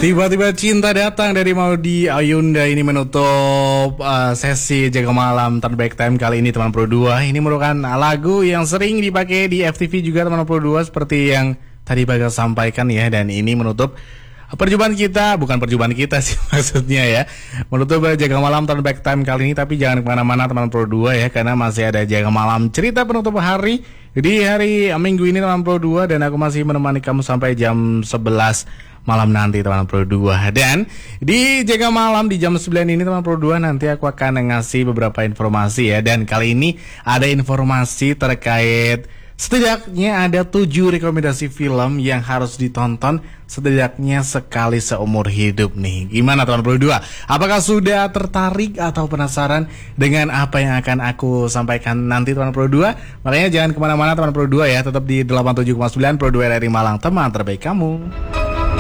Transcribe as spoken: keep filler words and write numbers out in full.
Tiba-tiba cinta datang dari Maudy Ayunda. Ini menutup uh, sesi Jaga Malam Terbaik Time kali ini teman Pro dua. Ini merupakan lagu yang sering dipakai di F T V juga teman Pro dua, seperti yang tadi Bagas sampaikan ya. Dan ini menutup perjumpaan kita, bukan perjumpaan kita sih maksudnya ya, menutup Jaga Malam Terbaik Time kali ini. Tapi jangan kemana-mana teman Pro dua ya, karena masih ada Jaga Malam cerita penutup hari di hari Minggu ini teman Pro dua. Dan aku masih menemani kamu sampai jam sebelas malam nanti teman Pro dua. Dan di Jaga Malam di jam sembilan ini teman Pro dua, nanti aku akan ngasih beberapa informasi ya. Dan kali ini ada informasi terkait setidaknya ada tujuh rekomendasi film yang harus ditonton setidaknya sekali seumur hidup nih. Gimana teman Pro dua? Apakah sudah tertarik atau penasaran dengan apa yang akan aku sampaikan nanti teman Pro dua? Makanya jangan kemana-mana teman Pro dua ya, tetap di delapan puluh tujuh koma sembilan Pro dua R R I Malang, teman terbaik kamu.